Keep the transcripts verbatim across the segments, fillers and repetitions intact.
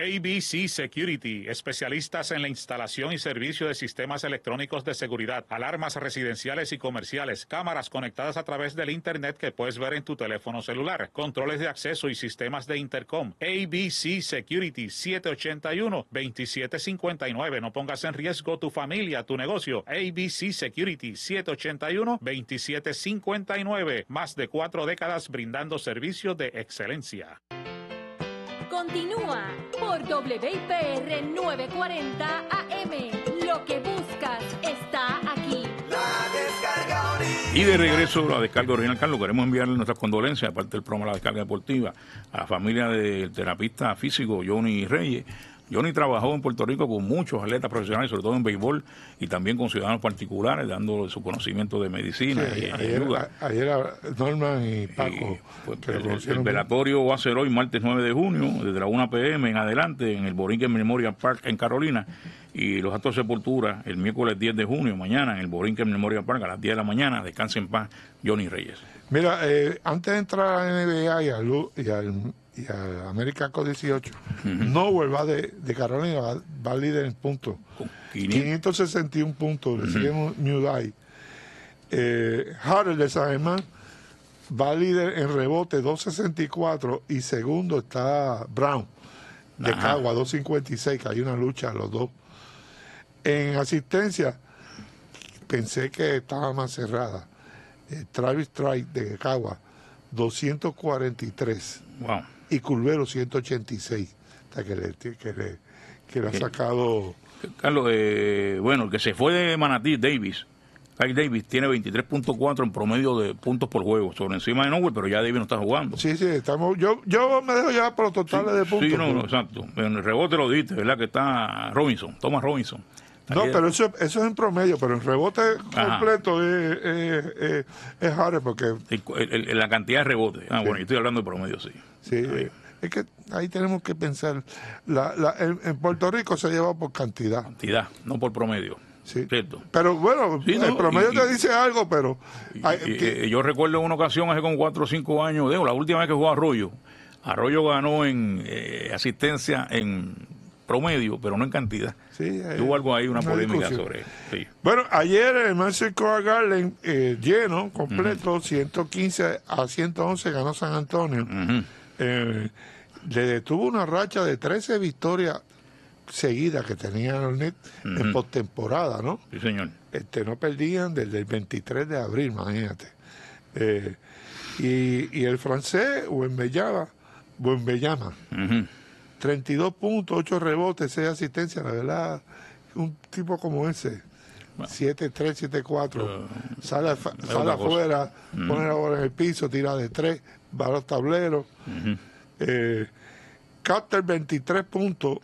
A B C Security, especialistas en la instalación y servicio de sistemas electrónicos de seguridad, alarmas residenciales y comerciales, cámaras conectadas a través del Internet que puedes ver en tu teléfono celular, controles de acceso y sistemas de intercom. A B C Security, siete ocho uno, dos siete cinco nueve. No pongas en riesgo tu familia, tu negocio. A B C Security, siete ocho uno, dos siete cinco nueve. Más de cuatro décadas brindando servicios de excelencia. Continúa por W I P R novecientos cuarenta A M. Lo que buscas está aquí. La descarga original. Y de regreso la descarga original, Carlos, queremos enviarle nuestras condolencias, aparte del programa La Descarga Deportiva, a la familia del terapista físico Johnny Reyes. Johnny trabajó en Puerto Rico con muchos atletas profesionales, sobre todo en béisbol, y también con ciudadanos particulares, dando su conocimiento de medicina. Sí, y, ayer, y a, ayer Norman y Paco. Y, pues, que el, el, el velatorio va a ser hoy, martes nueve de junio, desde la una pe eme en adelante, en el Borinquen Memorial Park en Carolina, y los actos de sepultura el miércoles diez de junio, mañana, en el Borinquen Memorial Park a las diez de la mañana. Descanse en paz, Johnny Reyes. Mira, eh, antes de entrar a la N B A y al, y al, y al American Cup dieciocho, uh-huh. Nowell va de, de Carolina, va, va líder en puntos. quinientos sesenta y uno puntos, le seguimos uh-huh. New Day. Eh, Harold de San Germán va líder en rebote, doscientos sesenta y cuatro, y segundo está Brown de Ajá. Cagua, doscientos cincuenta y seis, que hay una lucha los dos. En asistencia, pensé que estaba más cerrada. Eh, Travis Trice de Cagua, doscientos cuarenta y tres. Wow. Y Culvero, ciento ochenta y seis. O sea, que le, que le, que le ha sacado... Carlos, eh, bueno, el que se fue de Manatí, Davis, Kyle Davis, tiene veintitrés punto cuatro en promedio de puntos por juego, sobre encima de Nowell, pero ya Davis no está jugando. Sí, sí, estamos, yo, yo me dejo ya por los totales sí, de puntos. Sí, no, no, exacto. En el rebote lo diste, ¿verdad? Que está Robinson, Thomas Robinson. No, Ahí pero eso, eso es en promedio, pero en rebote Ajá. completo es, es, es, es Harris porque... El, el, el, la cantidad de rebotes. Ah, sí. Bueno, yo estoy hablando de promedio, sí. Sí, ahí. Es que ahí tenemos que pensar. La, la, en, en Puerto Rico se lleva por cantidad. Cantidad, no por promedio. Sí. ¿Cierto? Pero bueno, sí, no, el promedio y, te dice algo, pero... Y, hay, y, que, yo recuerdo en una ocasión, hace como cuatro o cinco años, digo, la última vez que jugó Arroyo, Arroyo ganó en eh, asistencia en promedio, pero no en cantidad. Sí, Hubo algo ahí, una, una polémica discusión. sobre sí. Bueno, ayer el Madison Square Garden eh, lleno, completo, uh-huh. ciento quince a ciento once ganó San Antonio. Uh-huh. Eh, le detuvo una racha de trece victorias seguidas que tenía los Knicks uh-huh. en postemporada, ¿no? Sí, señor. Este, no perdían desde el veintitrés de abril, imagínate. Eh, y, y el francés, Wembanyama, Wembanyama, uh-huh. treinta y dos puntos, ocho rebotes, seis asistencias, la verdad, un tipo como ese, bueno. siete tres, siete cuatro, uh, sale, sale afuera, uh-huh. pone la bola en el piso, tira de tres, va a los tableros. Uh-huh. Eh, Carter, veintitrés puntos.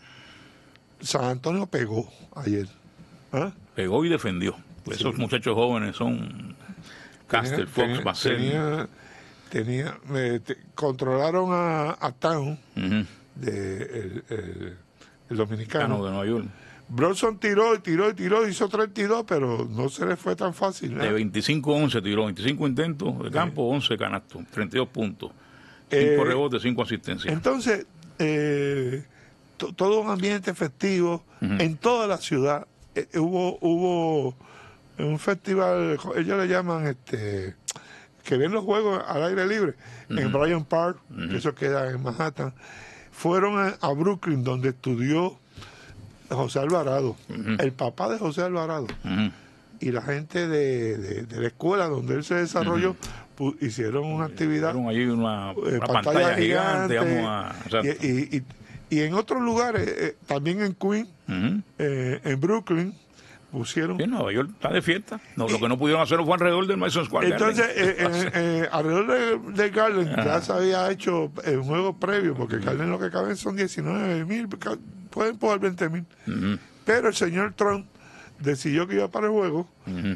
San Antonio pegó ayer. ¿Ah? Pegó y defendió. Pues sí. Esos muchachos jóvenes son Caster, Fox, Basel. Tenía, tenía, eh, te, controlaron a, a Town, uh-huh. de, el, el, el dominicano. De Nueva York. Bronson tiró y tiró y tiró, hizo treinta y dos, pero no se le fue tan fácil. ¿no? De veinticinco a once tiró, veinticinco intentos de campo, sí. once canastos, treinta y dos puntos. cinco eh, rebotes, cinco asistencias. Entonces, eh, to, todo un ambiente festivo uh-huh. en toda la ciudad. Eh, hubo hubo un festival, ellos le llaman, este que ven los juegos al aire libre, uh-huh. en Bryant Park, uh-huh. que eso queda en Manhattan. Fueron a, a Brooklyn, donde estudió José Alvarado, uh-huh. el papá de José Alvarado. Uh-huh. Y la gente de, de, de la escuela donde él se desarrolló, uh-huh. hicieron una actividad. Hicieron allí una, eh, una pantalla, pantalla gigante. gigante. Vamos a, o sea, y, y, y, y en otros lugares, eh, también en Queens, uh-huh. eh, en Brooklyn, pusieron. Sí, Nueva York está de fiesta. No, y, lo que no pudieron hacer fue alrededor del Madison Square Garden. Entonces, eh, eh, eh, alrededor del de Garden uh-huh. ya se había hecho el eh, juego previo, porque el Garden lo que caben son diecinueve mil, pueden poner veinte mil. Uh-huh. Pero el señor Trump decidió que iba para el juego. Uh-huh.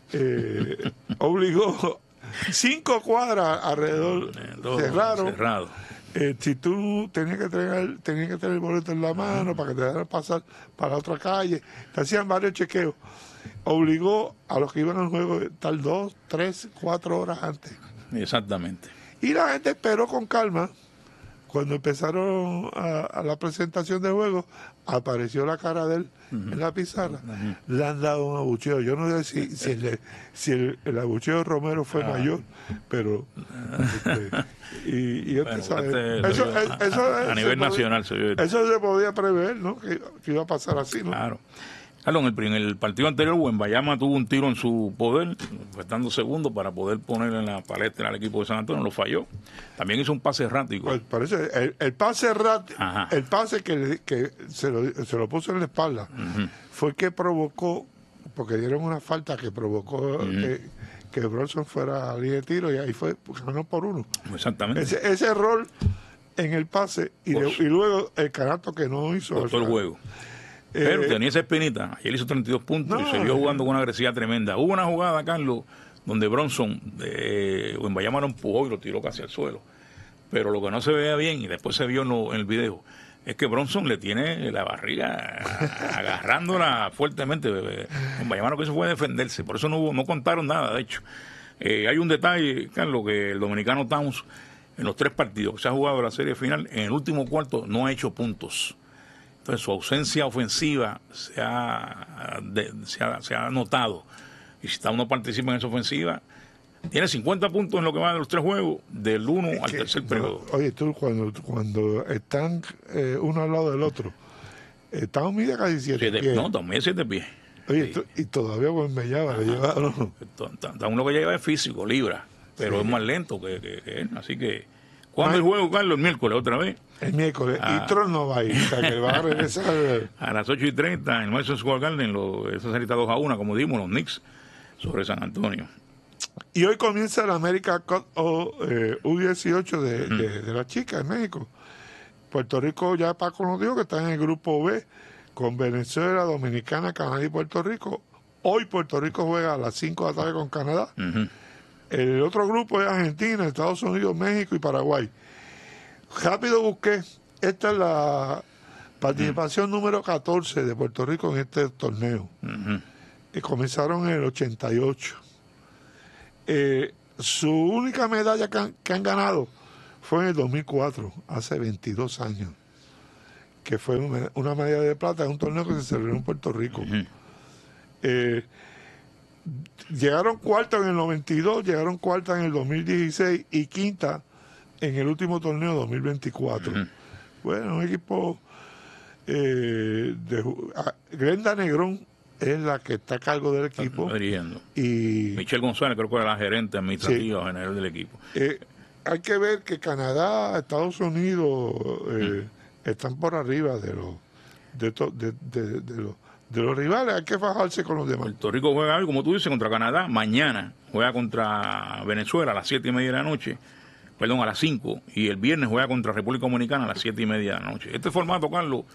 Eh, obligó cinco cuadras alrededor, Todo cerraron. Cerrado. Eh, si tú tenías que tener tenías que tener el boleto en la mano uh-huh. para que te dejaran pasar para otra calle, te hacían varios chequeos. Obligó a los que iban al juego a estar dos, tres, cuatro horas antes. Exactamente. Y la gente esperó con calma. cuando empezaron a, a la presentación de juego, apareció la cara de él uh-huh. en la pizarra. Uh-huh. Le han dado un abucheo. Yo no sé si, si, el, si el, el abucheo de Romero fue ah. mayor, pero... Este, y, y bueno, sabe, este, eso, a, eso, eso, a, a nivel podía, nacional se vio. Eso se podía prever, ¿no? Que, que iba a pasar así, ¿no? Claro. Carlos, en el, en el partido anterior, Wembanyama tuvo un tiro en su poder, faltando segundos para poder poner en la palestra al equipo de San Antonio, lo falló. También hizo un pase errático. Pues parece, el, el pase errático, el pase que, que se, lo, se lo puso en la espalda, uh-huh. fue el que provocó, porque dieron una falta que provocó uh-huh. que, que Bronson fuera a línea de tiro y ahí fue, ganó por uno. Exactamente. Ese, ese error en el pase y, de, y luego el canasto que no hizo. Por todo el juego. Pero eh, tenía esa espinita. Ayer hizo treinta y dos puntos no, y se vio jugando con una agresividad tremenda. Hubo una jugada, Carlos, donde Bronson, eh, Wembanyama lo empujó y lo tiró casi al suelo. Pero lo que no se veía bien, y después se vio en, lo, en el video, es que Bronson le tiene la barriga agarrándola fuertemente. Wembanyama lo que hizo fue defenderse. Por eso no, hubo, no contaron nada, de hecho. Eh, hay un detalle, Carlos, que el dominicano Towns, en los tres partidos que se ha jugado la serie final, en el último cuarto no ha hecho puntos. Entonces su ausencia ofensiva se ha, de, se ha, se ha notado. Y si uno participa en esa ofensiva, tiene cincuenta puntos en lo que va de los tres juegos, del uno al que, tercer periodo. No, oye, tú cuando, cuando están eh, uno al lado del otro, están mide casi siete siete, pies. No, también siete pies. Oye, sí. tú, y todavía Wembanyama le lleva, ¿no? Uno que lleva es físico, libra, pero sí. es más lento que, que, que él. Así que, ¿cuándo el juego, Carlos? El miércoles, otra vez. El miércoles. Ah. Y Tron no va a ir, o sea, que va a regresar. A las ocho y treinta en Madison Square Garden, lo, esa salita dos a uno, como dimos, los Knicks sobre San Antonio. Y hoy comienza la América Cup o, eh, U dieciocho de, uh-huh. de, de las chicas en México. Puerto Rico, ya Paco nos dijo que está en el grupo B con Venezuela, Dominicana, Canadá y Puerto Rico. Hoy Puerto Rico juega a las cinco de la tarde con Canadá. Uh-huh. El otro grupo es Argentina, Estados Unidos, México y Paraguay. Rápido busqué, esta es la participación uh-huh. número catorce de Puerto Rico en este torneo. Uh-huh. Y comenzaron en el ochenta y ocho. Eh, su única medalla que han, que han ganado fue en el dos mil cuatro, hace veintidós años, que fue una, una medalla de plata en un torneo que se celebró en Puerto Rico. Uh-huh. Eh, llegaron cuarta en el noventa y dos, llegaron cuarta en el dos mil dieciséis y quinta en el último torneo dos mil veinticuatro. Uh-huh. Bueno, un equipo eh, de uh, Glenda Negrón es la que está a cargo del equipo. Y Michelle González creo que era la gerente administrativa sí. general del equipo. Eh, hay que ver que Canadá, Estados Unidos eh, mm. están por arriba de los de, to, de, de, de, los de los rivales. Hay que fajarse con los demás. Puerto Rico juega hoy, como tú dices, contra Canadá. Mañana juega contra Venezuela a las siete y media de la noche. Perdón, a las cinco. Y el viernes juega contra República Dominicana a las siete y media de la noche. Este formato, Carlos,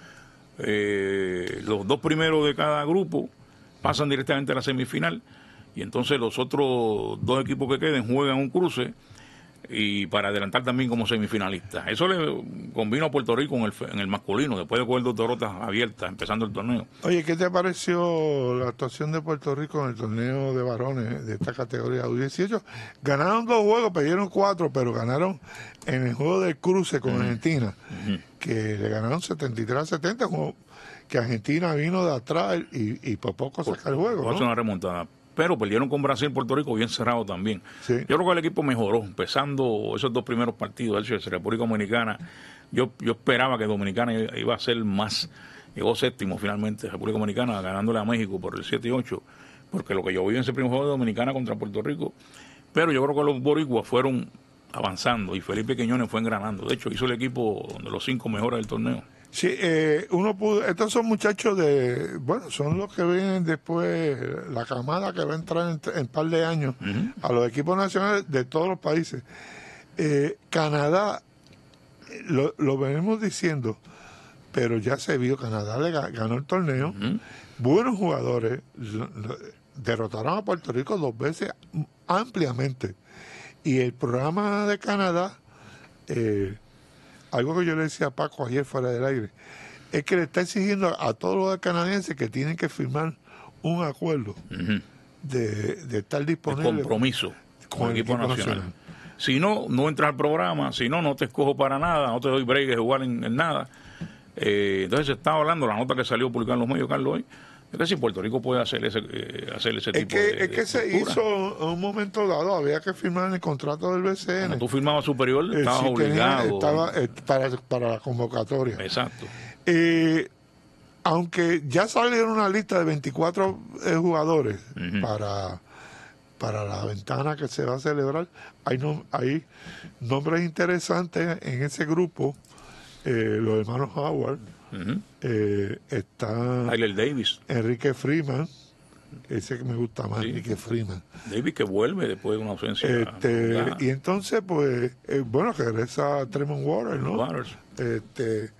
eh, los dos primeros de cada grupo pasan directamente a la semifinal y entonces los otros dos equipos que queden juegan un cruce y para adelantar también como semifinalistas. Eso le convino a Puerto Rico en el, en el masculino, después de coger dos derrotas abiertas empezando el torneo. Oye, ¿qué te pareció la actuación de Puerto Rico en el torneo de varones de esta categoría U dieciocho? Ganaron dos juegos, perdieron cuatro, pero ganaron en el juego del cruce con uh-huh. Argentina, uh-huh. que le ganaron setenta y tres a setenta, como que Argentina vino de atrás y, y por poco saca el juego, ¿no? Hace una remontada. Pero perdieron con Brasil, Puerto Rico bien cerrado también. Sí. Yo creo que el equipo mejoró, empezando esos dos primeros partidos, de hecho, República Dominicana. Yo, yo esperaba que Dominicana iba a ser más, llegó séptimo finalmente, República Dominicana, ganándole a México por el siete y ocho, porque lo que yo vi en ese primer juego de Dominicana contra Puerto Rico. Pero yo creo que los boricuas fueron avanzando y Felipe Quiñones fue engranando. De hecho, hizo el equipo de los cinco mejores del torneo. Sí, eh, uno pudo, estos son muchachos de, bueno, son los que vienen después, la camada que va a entrar en, en par de años uh-huh. a los equipos nacionales de todos los países. Eh, Canadá, lo, lo venimos diciendo, pero ya se vio, Canadá le ganó el torneo, uh-huh. buenos jugadores, derrotaron a Puerto Rico dos veces ampliamente. Y el programa de Canadá, eh, algo que yo le decía a Paco ayer fuera del aire, es que le está exigiendo a todos los canadienses que tienen que firmar un acuerdo uh-huh. de, de estar disponible. El compromiso con el equipo, equipo nacional. nacional. Si no, no entras al programa, si no, no te escojo para nada, no te doy break de jugar en, en nada. Eh, entonces se está hablando, la nota que salió publicada en los medios, Carlos, hoy, es que si Puerto Rico puede hacer ese, eh, hacer ese es tipo que, de Es que de se estructura. hizo en un momento dado, había que firmar en el contrato del B C N. Cuando tú firmabas superior, Eh, estabas sí, tenía- obligado. estaba, eh, para, para la convocatoria. Exacto. Eh, aunque ya salieron una lista de veinticuatro eh, jugadores Ujú. para, para la ventana que se va a celebrar, hay, nom- hay nombres interesantes en ese grupo. Eh, los hermanos Howard, Ujú. eh, está Tyler Davis. Enrique Freeman, ese que me gusta más, Sí. Enrique Freeman. Davis que vuelve después de una ausencia. Este, prolongada. y entonces, pues, eh, bueno, que regresa Tremont Waters, ¿no? Waters. Este,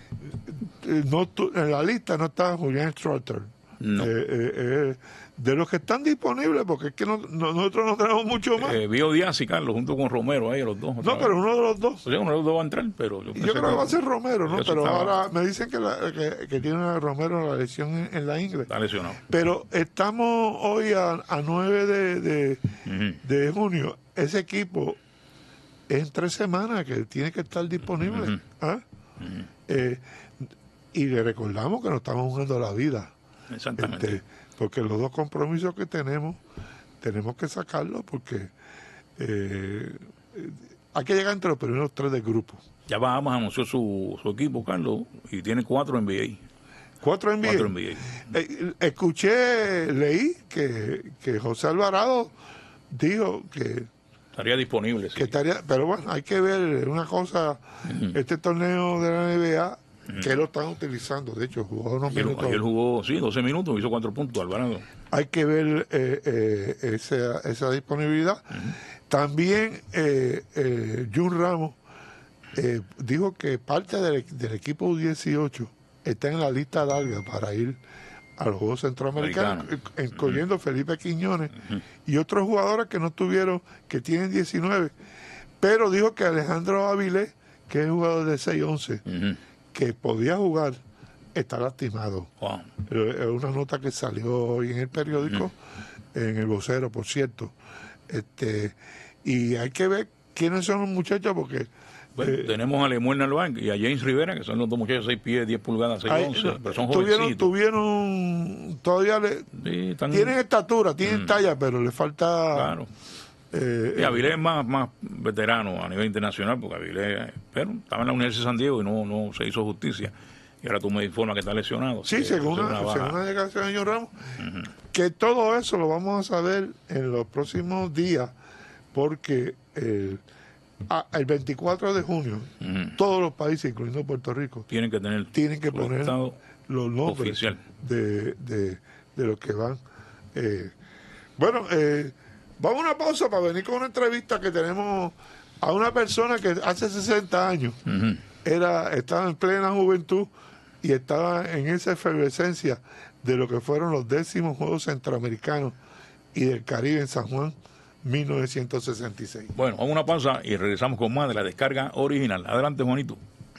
eh, no tu- en la lista no está Julián Strutter. No. Eh, eh, eh, de los que están disponibles, porque es que no- no- nosotros no tenemos mucho más. Eh, Vio Díaz y Carlos junto con Romero ahí, los dos. otra no, vez. pero uno de los dos. O sea, uno de los dos va a entrar, pero yo, Yo pensé creo que va a ser Romero, ¿no? Eso Pero estaba- ahora me dicen que, la- que, que tiene a Romero la lesión en, en la ingle. Está lesionado. Pero estamos hoy a, a nueve de, de, Ujú. de junio. Ese equipo es en tres semanas que tiene que estar disponible. Ujú. ¿Ah? Eh, y le recordamos que nos estamos jugando la vida. Exactamente. Este, porque los dos compromisos que tenemos, tenemos que sacarlos porque eh, eh, hay que llegar entre los primeros tres del grupo. Ya Bahamas anunció su, su equipo, Carlos, y tiene cuatro N B A. Cuatro en Cuatro N B A. Eh, escuché, leí que, que José Alvarado dijo que, Estaría disponible, sí. que estaría, pero bueno, hay que ver una cosa, este torneo de la N B A, que lo están utilizando, de hecho, jugó unos Ayer, minutos. ayer jugó, sí, doce minutos, hizo cuatro puntos, Alvarado. Hay que ver eh, eh, esa, esa disponibilidad. También eh, eh, Jun Ramos eh, dijo que parte del, del equipo U dieciocho está en la lista larga para ir a los Juegos Centroamericanos, Americano. eh, incluyendo Felipe Quiñones y otros jugadores que no tuvieron, que tienen diecinueve. Pero dijo que Alejandro Avilés, que es jugador de seis once, Ujú. que podía jugar, está lastimado. Wow. Eh, Es una nota que salió hoy en el periódico, en el vocero, por cierto. Este, y hay que ver quiénes son los muchachos, porque Bueno, eh, tenemos a Lemuel Narváez y a James Rivera, que son los dos muchachos seis pies, diez pulgadas, seis hay- once, no, pero son tuvieron, jovencitos. tuvieron, todavía le, Sí, están- tienen estatura, tienen talla, pero le falta. Claro. eh, Y Avilés es más, más veterano a nivel internacional, porque Avilés, pero estaba en la Universidad de San Diego y no, no se hizo justicia. Y ahora tú me informas que está lesionado. Sí, que según eso es una, una baja. según una declaración de señor Ramos, que todo eso lo vamos a saber en los próximos días, porque el, a- el veinticuatro de junio, Ujú. todos los países, incluyendo Puerto Rico, Tienen que tener tienen que su poner estado los nombres oficial. de, de, de los que van. Eh, bueno, eh, vamos a una pausa para venir con una entrevista que tenemos a una persona que hace sesenta años Ujú. era estaba en plena juventud y estaba en esa efervescencia de lo que fueron los décimos Juegos Centroamericanos y del Caribe en San Juan, mil novecientos sesenta y seis. Bueno, vamos a una pausa y regresamos con más de la descarga original. Adelante, Juanito.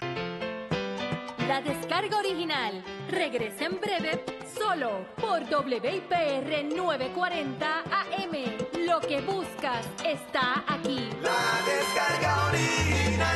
La descarga original regresa en breve solo por W I P R novecientos cuarenta A M. Lo que buscas está aquí. La descarga original.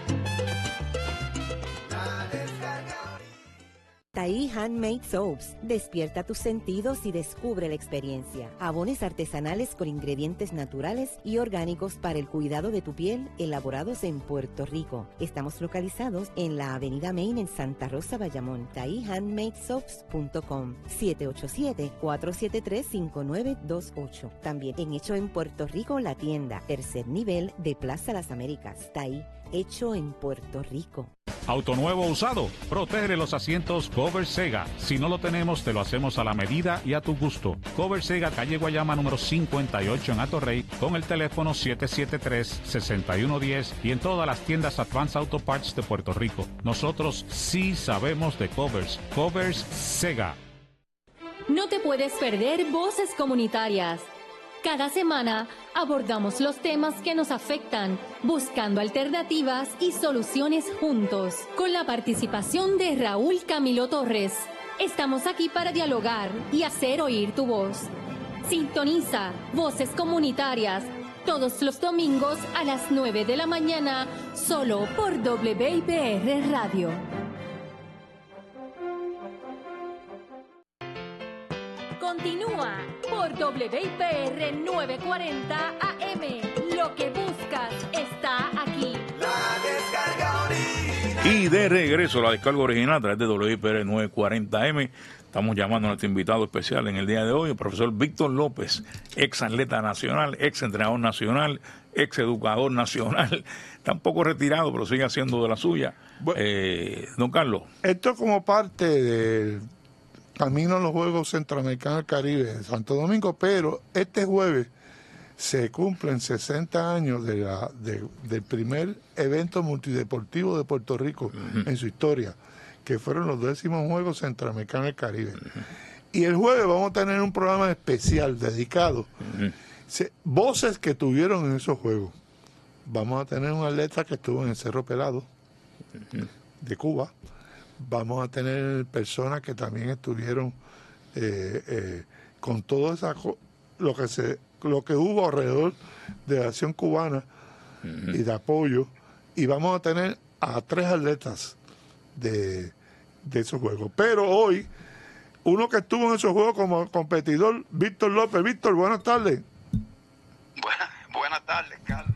La descarga original. Taí Handmade Soaps. Despierta tus sentidos y descubre la experiencia. Jabones artesanales con ingredientes naturales y orgánicos para el cuidado de tu piel, elaborados en Puerto Rico. Estamos localizados en la Avenida Main en Santa Rosa, Bayamón. taí handmade soaps punto com, siete ocho siete, cuatro siete tres, cinco nueve dos ocho. También en Hecho en Puerto Rico, la tienda, tercer nivel de Plaza Las Américas. Taí, hecho en Puerto Rico. Auto nuevo o usado, protege los asientos Cover Sega. Si no lo tenemos, te lo hacemos a la medida y a tu gusto. Cover Sega, calle Guayama número cincuenta y ocho en Atorrey, con el teléfono siete siete tres, seis uno uno cero y en todas las tiendas Advance Auto Parts de Puerto Rico. Nosotros sí sabemos de covers. Covers Sega. No te puedes perder Voces Comunitarias. Cada semana abordamos los temas que nos afectan, buscando alternativas y soluciones juntos, con la participación de Raúl Camilo Torres. Estamos aquí para dialogar y hacer oír tu voz. Sintoniza Voces Comunitarias todos los domingos a las nueve de la mañana, solo por W I P R Radio. Continúa por W I P R novecientos cuarenta A M. Lo que buscas está aquí. La descarga original. Y de regreso la descarga original a través de W I P R novecientos cuarenta A M. Estamos llamando a nuestro invitado especial en el día de hoy, el profesor Víctor López, ex atleta nacional, ex entrenador nacional, ex educador nacional. Está un poco retirado, pero sigue haciendo de la suya. Bueno, eh, don Carlos. Esto como parte del camino a los Juegos Centroamericanos del Caribe de Santo Domingo, pero este jueves se cumplen sesenta años de la, de, del primer evento multideportivo de Puerto Rico uh-huh. en su historia, que fueron los décimos Juegos Centroamericanos del Caribe. Uh-huh. Y el jueves vamos a tener un programa especial dedicado uh-huh. se, voces que tuvieron en esos Juegos. Vamos a tener un atleta que estuvo en el Cerro Pelado uh-huh. de Cuba. Vamos a tener personas que también estuvieron eh, eh, con todo esa lo que se lo que hubo alrededor de la acción cubana uh-huh. y de apoyo, y vamos a tener a tres atletas de, de esos juegos. Pero hoy, uno que estuvo en esos juegos como competidor, Víctor López. Víctor, buenas tardes. Buenas, buenas tardes, Carlos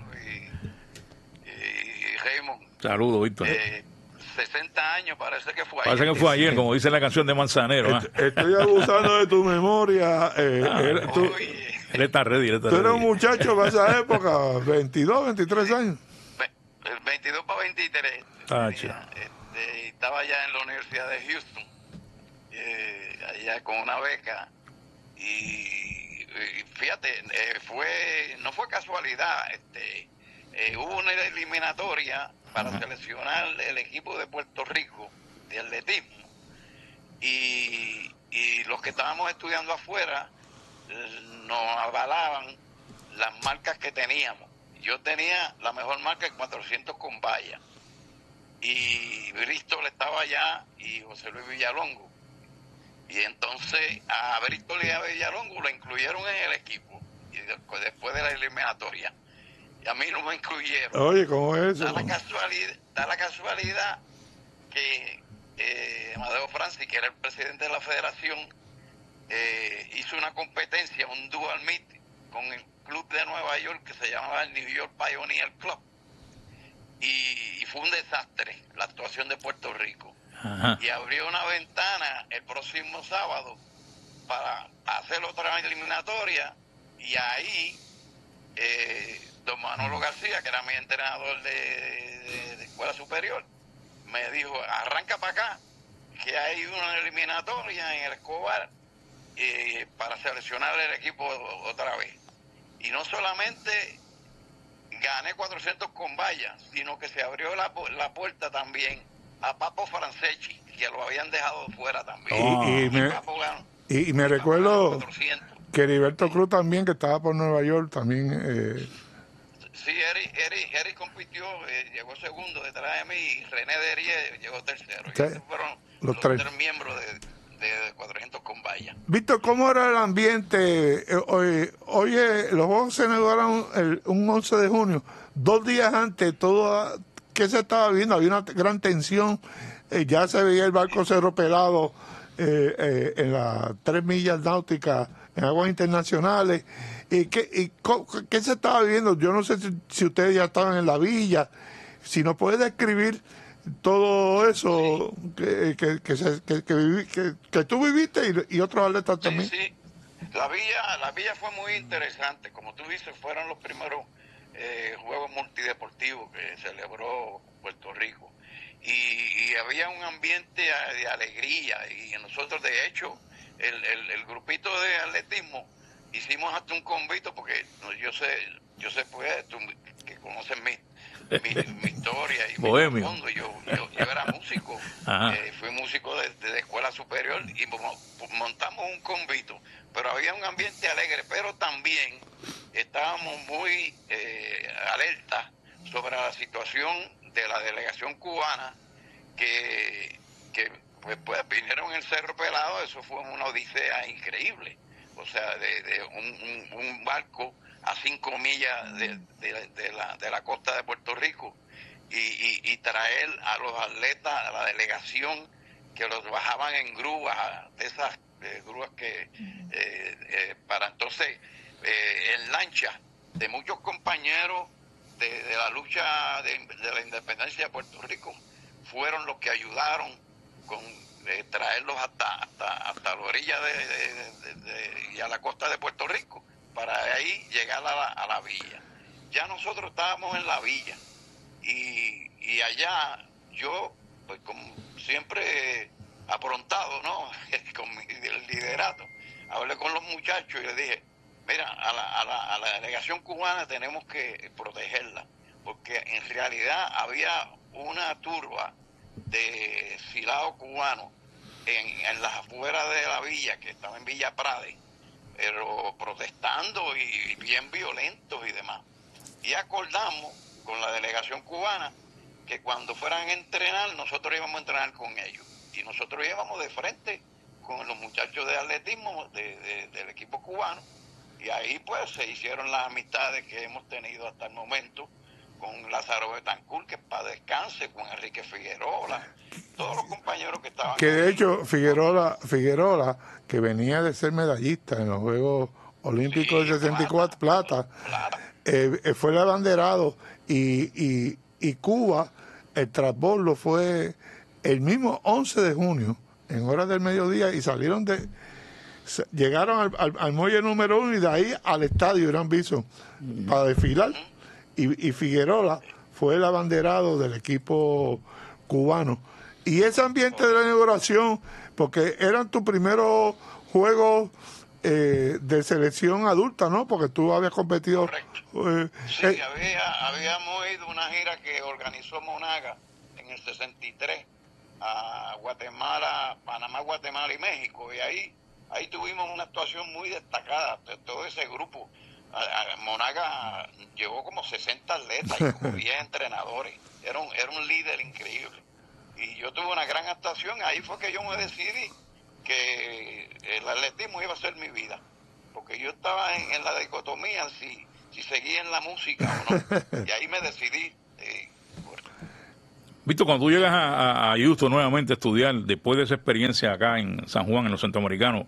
y, y Raymond. Saludos, Víctor. Eh, sesenta años, parece que fue ayer. Parece que fue ayer, como dice la canción de Manzanero. Est- ¿eh? Estoy abusando de tu memoria. Eh, ah, él, tú, él está ready, él está tú ready. eres un muchacho para esa época, veintidós, veintitrés años. veintidós para veintitrés. Ah, este, estaba ya en la Universidad de Houston, eh, allá con una beca. Y, y fíjate, eh, fue no fue casualidad. Este, eh, hubo una eliminatoria para uh-huh. seleccionar el equipo de Puerto Rico de atletismo, y, y los que estábamos estudiando afuera eh, nos avalaban las marcas que teníamos. Yo tenía la mejor marca en cuatrocientos con valla, y Bristol estaba allá y José Luis Villalongo, y entonces a Bristol y a Villalongo lo incluyeron en el equipo, y después, después de la eliminatoria, y a mí no me incluyeron. Oye, ¿cómo es eso? Da la casualidad, da la casualidad que eh, Amadeo Francis, que era el presidente de la federación, eh, hizo una competencia, un dual meet con el club de Nueva York que se llamaba el New York Pioneer Club, y, y fue un desastre la actuación de Puerto Rico. Ajá. Y abrió una ventana el próximo sábado para hacer otra eliminatoria, y ahí eh, don Manolo García, que era mi entrenador de, de, de escuela superior, me dijo: arranca para acá, que hay una eliminatoria en el Escobar eh, para seleccionar el equipo otra vez. Y no solamente gané cuatrocientos con vallas, sino que se abrió la, la puerta también a Papo Franceschi, que lo habían dejado fuera también. Oh. Y, y, y, me, Papo ganó, y, y me y recuerdo que Heriberto Cruz también, que estaba por Nueva York, también... Eh... Sí, Eric, Eric, Eric compitió, eh, llegó segundo detrás de mí, y René Derier llegó tercero. Sí, y esos fueron los, los tres. tres miembros de... de cuatrocientos con valla. Víctor, ¿cómo era el ambiente? Hoy, hoy los Juegos se inauguraron el, un once de junio, dos días antes, todo, ¿qué se estaba viendo? Había una gran tensión, eh, ya se veía el barco Cerro Pelado eh, eh, en las tres millas náuticas en aguas internacionales. ¿Y qué, y qué se estaba viviendo? Yo no sé si, si ustedes ya estaban en la villa, si nos puedes describir todo eso sí. que, que, que, que, que, viví, que, que tú viviste y, y otros atletas sí, también. Sí, la villa, la villa fue muy interesante. Como tú dices, fueron los primeros eh, Juegos Multideportivos que celebró Puerto Rico. Y, y había un ambiente de alegría. Y nosotros, de hecho, el, el, el grupito de atletismo, hicimos hasta un convito, porque yo sé, yo sé pues, tú que conoces mi Mi, mi historia y Bohemio. mi fondo. Yo, yo, yo era músico, eh, fui músico de, de escuela superior, y montamos un convito, pero había un ambiente alegre, pero también estábamos muy eh, alerta sobre la situación de la delegación cubana, que, que pues, pues vinieron en el Cerro Pelado. Eso fue una odisea increíble, o sea, de, de un, un, un barco a cinco millas de, de, de, la, de la costa de Puerto Rico y, y, y traer a los atletas, a la delegación, que los bajaban en grúas, de esas eh, grúas que eh, eh, para entonces eh, en lancha de muchos compañeros de, de la lucha de, de la independencia de Puerto Rico, fueron los que ayudaron con eh, traerlos hasta hasta hasta la orilla de, de, de, de, y a la costa de Puerto Rico, para ahí llegar a la, a la villa. Ya nosotros estábamos en la villa y, y allá yo, pues como siempre aprontado, ¿no? Con mi liderato, hablé con los muchachos y les dije, mira, a la, a la, a la delegación cubana tenemos que protegerla, porque en realidad había una turba de silao cubano en, en las afueras de la villa, que estaba en Villa Prade, pero protestando y bien violentos y demás. Y acordamos con la delegación cubana que cuando fueran a entrenar, nosotros íbamos a entrenar con ellos. Y nosotros íbamos de frente con los muchachos de atletismo de, de, del equipo cubano. Y ahí pues se hicieron las amistades que hemos tenido hasta el momento con Lázaro Betancourt, que para descanse, con Enrique Figueroa, todos los compañeros que estaban. Que de hecho Figueroa, Figueroa, que venía de ser medallista en los Juegos Olímpicos, sí, de sesenta y cuatro, plata, plata, plata. Eh, fue el abanderado y, y, y Cuba, el transbordo fue el mismo once de junio, en horas del mediodía, y salieron de... llegaron al, al, al muelle número uno y de ahí al estadio Irán Bison mm. para desfilar. Y, y Figueroa fue el abanderado del equipo cubano. Y ese ambiente de la inauguración, porque eran tus primeros juegos eh, de selección adulta, ¿no? Porque tú habías competido. Eh, sí, eh, había, habíamos ido a una gira que organizó Monaga en el sesenta y tres a Guatemala, Panamá, Guatemala y México. Y ahí, ahí tuvimos una actuación muy destacada de todo ese grupo. Monaga llevó como sesenta atletas y como diez entrenadores. Era un, era un líder increíble. Y yo tuve una gran actuación. Ahí fue que yo me decidí que el atletismo iba a ser mi vida. Porque yo estaba en, en la dicotomía si, si seguía en la música o no. Y ahí me decidí. Eh, por... Víctor, cuando tú llegas a, a Houston nuevamente a estudiar, después de esa experiencia acá en San Juan, en los centroamericanos,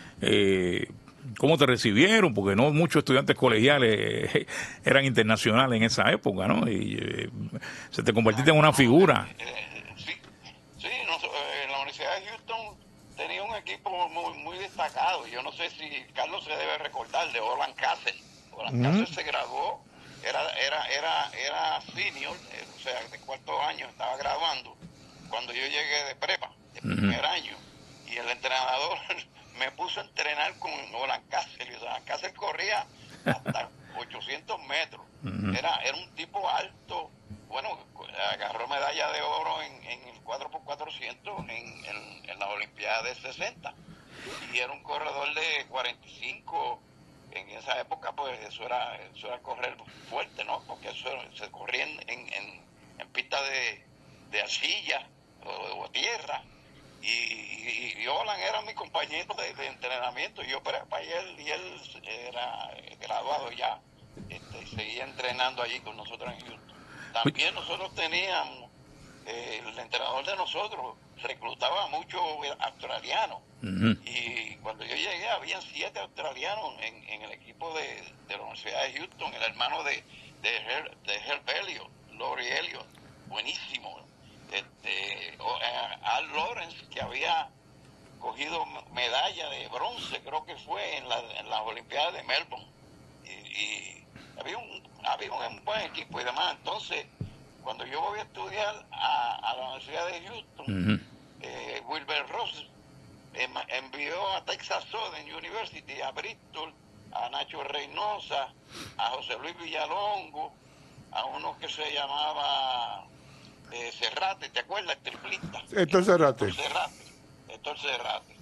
eh, ¿cómo te recibieron? Porque no muchos estudiantes colegiales eh, eran internacionales en esa época, ¿no? Y eh, se te convertiste en una figura. Eh, sí, sí no, eh, en la Universidad de Houston tenía un equipo muy, muy destacado. Yo no sé si Carlos se debe recordar de Olan Castle. Olan Castle mm. se graduó, era era era era senior, eh, o sea, de cuarto año, estaba graduando cuando yo llegué de prepa, de primer mm. año. Y el entrenador me puso a entrenar con Olan Castle, y Olan Castle corría hasta ochocientos metros. Uh-huh. Era, era un tipo alto, bueno, agarró medalla de oro en, en el cuatro por cuatrocientos en, en, en las Olimpiadas del sesenta. Y era un corredor de cuarenta y cinco. En esa época, pues eso era, eso era correr fuerte, ¿no? Porque eso se corría en, en, en, en pistas de, de arcilla o, o tierra. Y, y, y Olan era mi compañero de, de entrenamiento. Yo para él, y él era graduado ya, este, y seguía entrenando allí con nosotros en Houston. También nosotros teníamos, eh, el entrenador de nosotros reclutaba a muchos australianos. Uh-huh. Y cuando yo llegué, habían siete australianos en, en el equipo de, de la Universidad de Houston. El hermano de, de, Herb, de Herb Elliott, Laurie Elliott, buenísimo. Este, o, eh, Al Lawrence, que había cogido medalla de bronce, creo que fue en, la, en las Olimpiadas de Melbourne. Y, y había, un, había un buen equipo y demás. Entonces, cuando yo voy a estudiar a, a la Universidad de Houston, uh-huh. eh, Wilbur Ross eh, envió a Texas Southern University, a Bristol, a Nacho Reynosa, a José Luis Villalongo, a uno que se llamaba eh, Serrate, ¿te acuerdas? El triplista. Héctor Serrate. Héctor Serrate. Héctor Serrate.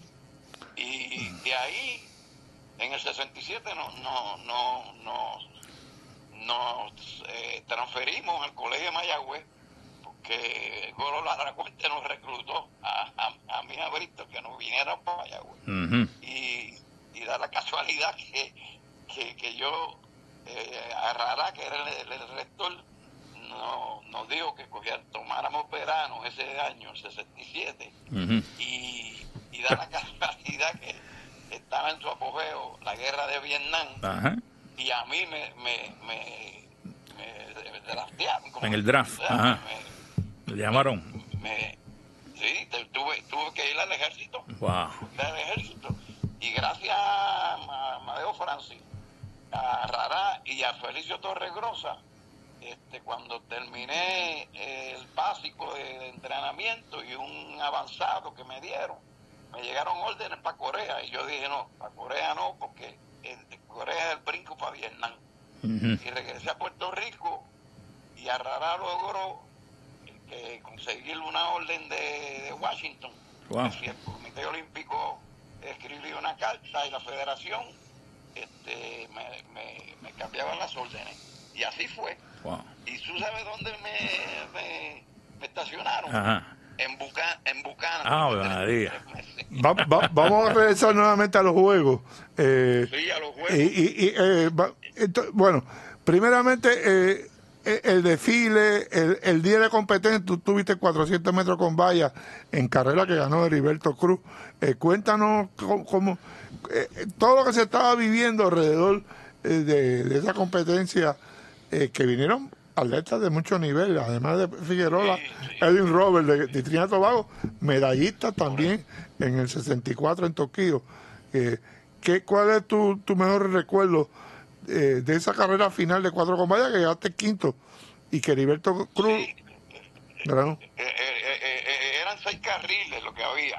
Y de ahí, en el sesenta y siete, no, no, no, no, nos eh, transferimos al Colegio de Mayagüez, porque Golo Ladracuente nos reclutó a, a, a mí a Bristol, que nos vinieran para Mayagüez. Uh-huh. Y, y da la casualidad que, que, que yo eh, Arrará, que era el, el rector, no, nos dijo que cogía, tomáramos verano ese año, el sesenta y siete, uh-huh. y, y da la casualidad que estaba en su apogeo la guerra de Vietnam, uh-huh. y a mí me, me, me, me draftearon. Como en el draft, o sea, ajá. Me, ¿le llamaron? Me, me, sí, tuve, tuve que ir al ejército. Wow. Al ejército. Y gracias a Amadeo Francis, a Rará y a Felicio Torregrosa, este, cuando terminé el básico de entrenamiento y un avanzado que me dieron, me llegaron órdenes para Corea, y yo dije no, para Corea no, porque el, Corea es el brinco para Vietnam. Uh-huh. Y regresé a Puerto Rico, y a Rará logró que conseguir una orden de, de Washington. Wow. Que si el Comité Olímpico escribió una carta y la federación este, me, me, me cambiaban las órdenes, y así fue. Wow. ¿Y tú sabes dónde me, me, me estacionaron? Ajá. En Bucana. En Bucana. Ah, bueno, va, va, vamos a regresar nuevamente a los juegos. Eh, sí, a los juegos. Y, y, y, eh, va, entonces, bueno, primeramente, eh, el desfile, el, el día de competencia, tú tuviste cuatrocientos metros con vallas en carrera que ganó Heriberto Cruz. Eh, cuéntanos cómo, cómo eh, todo lo que se estaba viviendo alrededor eh, de, de esa competencia, eh, que vinieron atletas de mucho nivel, además de Figueroa, sí, sí. Edwin Robert de, de Trinidad y Tobago, medallista también en el sesenta y cuatro en Tokio. Eh, ¿qué, ¿Cuál es tu, tu mejor recuerdo eh, de esa carrera final de cuatro con vallas que llegaste quinto y que Heriberto Cruz... Sí. Eh, eh, eh, eh, eran seis carriles lo que había,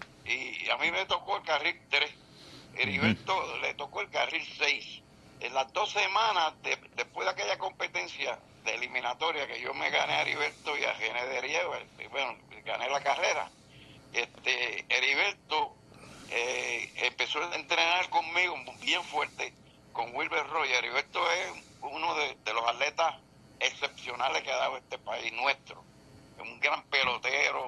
y a mí me tocó el carril tres, Heriberto uh-huh. le tocó el carril seis. En las dos semanas de, después de aquella competencia de eliminatoria que yo me gané a Heriberto y a Gené de Rieber, y bueno, gané la carrera, este Heriberto eh, empezó a entrenar conmigo bien fuerte con Wilber Roy. Heriberto es uno de, de los atletas excepcionales que ha dado este país nuestro, un gran pelotero,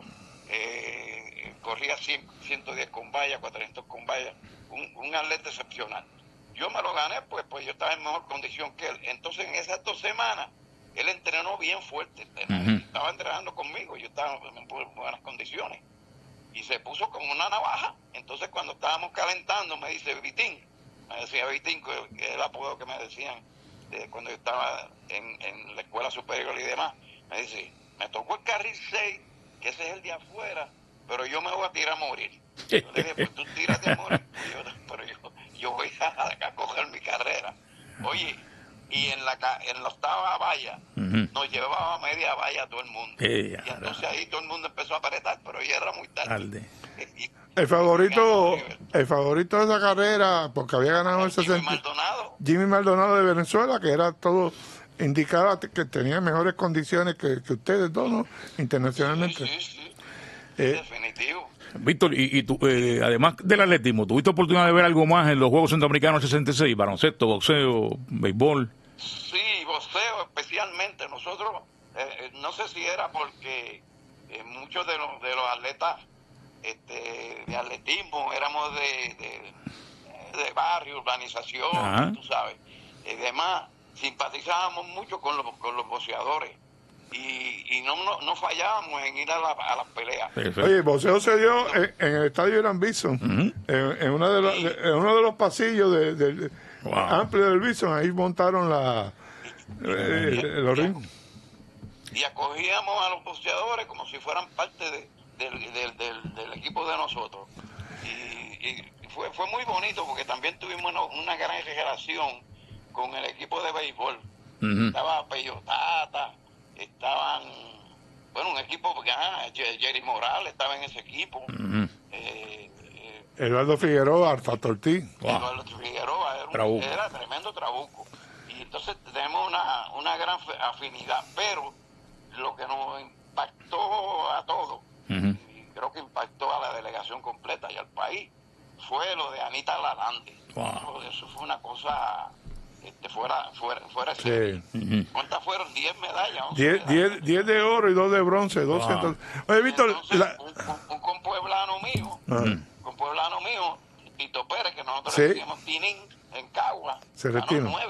eh, corría cien, ciento diez con vallas, cuatrocientos con vallas, un, un atleta excepcional. Yo me lo gané, pues, pues yo estaba en mejor condición que él. Entonces, en esas dos semanas, él entrenó bien fuerte. Uh-huh. Estaba entrenando conmigo, yo estaba en buenas condiciones. Y se puso como una navaja. Entonces, cuando estábamos calentando, me dice Vitín, me decía Vitín, que es el apodo que me decían de cuando yo estaba en, en la escuela superior y demás. Me dice, me tocó el carril seis, que ese es el de afuera, pero yo me voy a tirar a morir. Yo le dije, pues tú tírate a morir. Yo, pero yo... yo voy a, a coger mi carrera. Oye, y en la en la octava valla uh-huh. nos llevaba media valla todo el mundo. Eh, y entonces ahí todo el mundo empezó a apretar, pero ya era muy tarde. el favorito el favorito de esa carrera, porque había ganado el sesenta. Jimmy Maldonado. Jimmy Maldonado de Venezuela, que era todo indicaba que tenía mejores condiciones que, que ustedes dos, ¿no? Internacionalmente. Sí, sí, sí. Eh, Definitivo. Víctor, y, y tú, eh, además del atletismo, ¿tuviste oportunidad de ver algo más en los Juegos Centroamericanos sesenta y seis? Baloncesto, boxeo, béisbol. Sí, boxeo especialmente. Nosotros, eh, no sé si era porque eh, muchos de los de los atletas este, de atletismo éramos de, de, de barrio, urbanización, Ajá. tú sabes, y demás, simpatizábamos mucho con los, con los boxeadores. Y, y no, no no fallábamos en ir a, la, a las peleas. Perfecto. Oye, el boxeo se dio en, en el estadio Irán Bison, uh-huh. en, en, una de los, sí. de, en uno de los pasillos de, de, de wow. amplio del Bison. Ahí montaron la eh, y, los rings. Y acogíamos a los boxeadores como si fueran parte de, del, del, del, del equipo de nosotros. Y, y fue fue muy bonito porque también tuvimos una, una gran relación con el equipo de béisbol. Uh-huh. Estaba Peyotata, estaban, bueno, un equipo, porque ah, Jerry Morales estaba en ese equipo. Uh-huh. eh, eh, Eduardo Figueroa, Alfa Ortiz. Wow. Eduardo Figueroa era, un, era tremendo trabuco. Y entonces tenemos una, una gran afinidad, pero lo que nos impactó a todos, uh-huh. y creo que impactó a la delegación completa y al país, fue lo de Anita Lalande. Wow. Eso fue una cosa... Este, fuera fuera fuera sí. uh-huh. ¿Cuántas fueron? diez medallas. diez de oro y dos de bronce. doscientos. Wow. Oye, Víctor. Entonces, la... un, un, un compueblano mío, uh-huh. compueblano mío, Tito Pérez, que nosotros sí. decíamos Tinín, en Cagua, se retiró. nueve.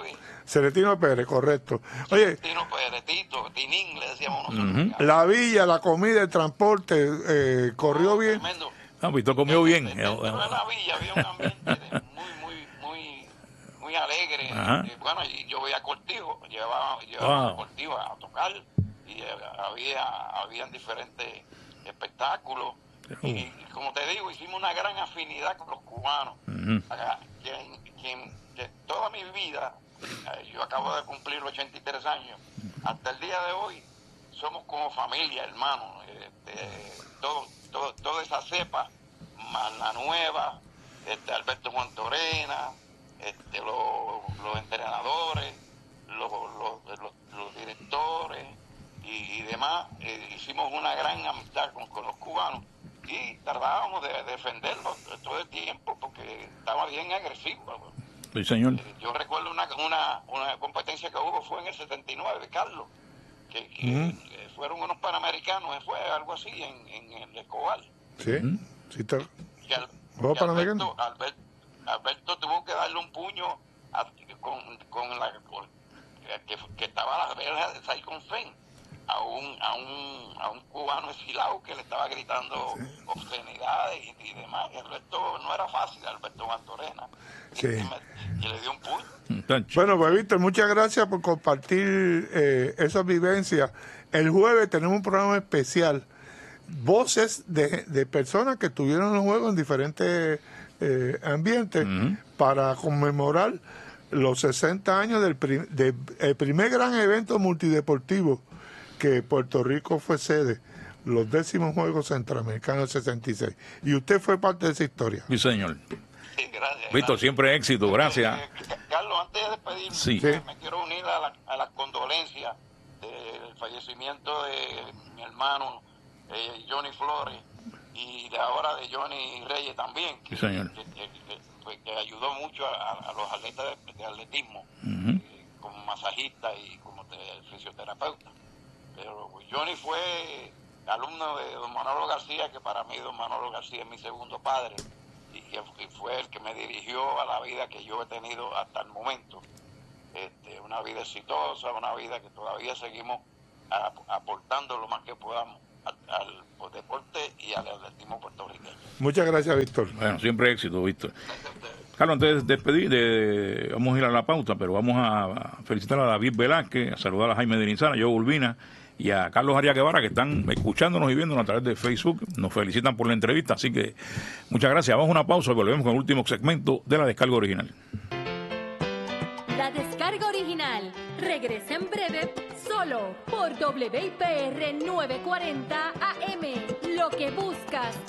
Celestino Pérez, correcto. Oye, Celestino Pérez, Tito, Tinín, le decíamos nosotros. Ujú. la villa, la comida, el transporte, eh, corrió Oh, bien. Tremendo. Ah, Víctor comió bien. Dentro de la villa había un ambiente de muy, muy, muy, muy alegre. Ajá. Y, bueno, y yo veía Cortijo, llevaba, llevaba Wow. a Cortijo a tocar y eh, había, habían diferentes espectáculos. Y, y como te digo, hicimos una gran afinidad con los cubanos. Ujú. Acá, quien, quien, que toda mi vida, eh, yo acabo de cumplir ochenta y tres años, hasta el día de hoy somos como familia, hermanos. Este, todo, todo, toda esa cepa, más la nueva, este, Alberto Juan Torena, este, los, los entrenadores, los, los, los, los directores y, y demás, eh, hicimos una gran amistad con, con los cubanos y tardábamos de, de defenderlos todo el tiempo porque estaba bien agresivo. Sí, señor. Eh, Yo recuerdo una, una, una competencia que hubo, fue en el setenta y nueve, Carlos, que, que, Mm. que fueron unos panamericanos, fue algo así en, en el Escobar. Sí, sí, está- Y al- ¿Juego y panamericano? Alberto, Albert- Alberto tuvo que darle un puño a- con, con la con- que, que estaba a la verja de Saicon Fen a un, a un a un cubano exilado que le estaba gritando obscenidades y, y demás. Y Alberto no era fácil, Alberto Bantorena. Sí. Y, me- y le dio un puño. Tacho. Bueno, pues Víctor, muchas gracias por compartir eh, esas vivencias. El jueves tenemos un programa especial, voces de, de personas que tuvieron los juegos en diferentes eh, ambientes Ujú. para conmemorar los sesenta años del pri- de- el primer gran evento multideportivo que Puerto Rico fue sede, los décimos Juegos Centroamericanos del sesenta y seis. Y usted fue parte de esa historia. Sí, señor. Sí, gracias. Víctor, gracias. siempre éxito. Gracias. Eh, eh, Carlos, antes de despedirme, Sí. Sí. me quiero unir a la, a la condolencia del fallecimiento de mi hermano eh, Johnny Flores y de ahora de Johnny Reyes también, que, Sí, señor. que, que- que- pues, que ayudó mucho a, a los atletas de, de atletismo, Ujú. eh, como masajista y como te- fisioterapeuta. Pero Johnny fue alumno de don Manolo García, que para mí don Manolo García es mi segundo padre, y que y fue el que me dirigió a la vida que yo he tenido hasta el momento. Este, una vida exitosa, una vida que todavía seguimos a- aportando lo más que podamos al, al deporte y al atletismo puertorriqueño. Muchas gracias, Víctor. Bueno, siempre éxito, Víctor. Carlos, antes de despedir, de, vamos a ir a la pauta, pero vamos a felicitar a David Velázquez, a saludar a Jaime de Nizana, a Joe Urbina y a Carlos Arias Guevara, que están escuchándonos y viéndonos a través de Facebook. Nos felicitan por la entrevista, así que muchas gracias. Vamos a una pausa y volvemos con el último segmento de la descarga original. La descarga original regresa en breve solo por W I P R novecientos cuarenta A M. Lo que buscas.